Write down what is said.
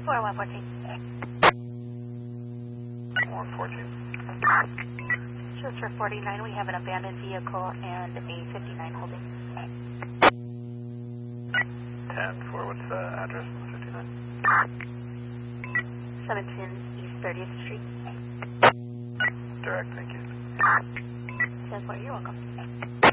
114. 114. Just for 49, we have an abandoned vehicle and a 59 holding. 10-4, what's the address on the 59? 17 East 30th Street. Direct, thank you. 10-4, you're welcome.